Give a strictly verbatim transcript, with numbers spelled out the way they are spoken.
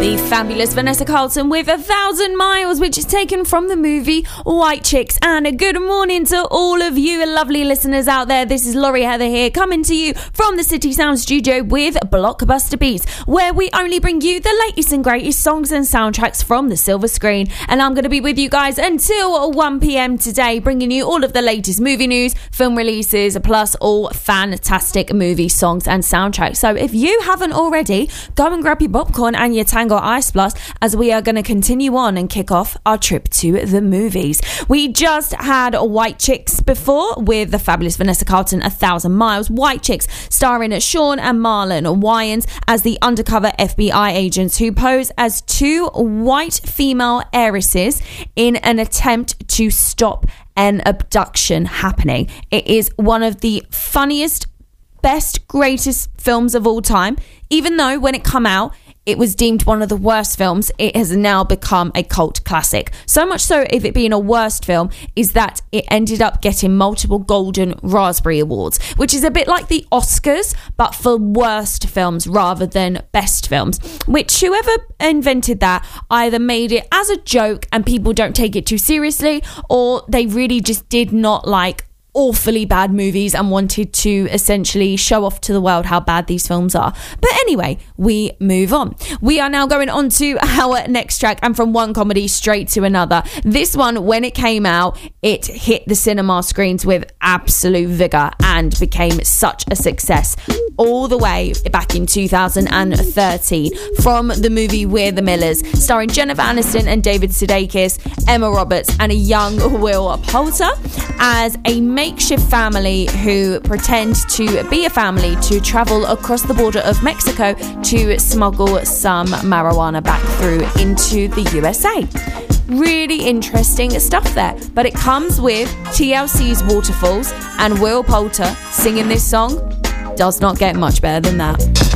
The fabulous Vanessa Carlton with A Thousand Miles, which is taken from the movie White Chicks. And a good morning to all of you lovely listeners out there. This is Laurie Heather here, coming to you from the City Sound Studio with Blockbuster Beats, where we only bring you the latest and greatest songs and soundtracks from the silver screen. And I'm going to be with you guys until one p.m. today, bringing you all of the latest movie news, film releases, plus all fantastic movie songs and soundtracks. So if you haven't already, go and grab your popcorn and your Tango Ice Plus, as we are going to continue on and kick off our trip to the movies. We just had White Chicks before with the fabulous Vanessa Carlton, A Thousand Miles. White Chicks, starring Sean and Marlon Wayans as the undercover F B I agents who pose as two white female heiresses in an attempt to stop an abduction happening. It is one of the funniest, best, greatest films of all time. Even though when it came out, it was deemed one of the worst films, it has now become a cult classic. So much so, if it being a worst film, is that it ended up getting multiple Golden Raspberry Awards, which is a bit like the Oscars, but for worst films rather than best films. Which whoever invented that either made it as a joke and people don't take it too seriously, or they really just did not like awfully bad movies and wanted to essentially show off to the world how bad these films are. But anyway, we move on. We are now going on to our next track, and from one comedy straight to another. This one, when it came out, it hit the cinema screens with absolute vigor and became such a success all the way back in two thousand thirteen, from the movie We're the Millers, starring Jennifer Aniston and David Sudeikis, Emma Roberts and a young Will Poulter as a makeshift family who pretend to be a family to travel across the border of Mexico to smuggle some marijuana back through into the U S A. Really interesting stuff there, but it comes with T L C's Waterfalls, and Will Poulter singing this song does not get much better than that.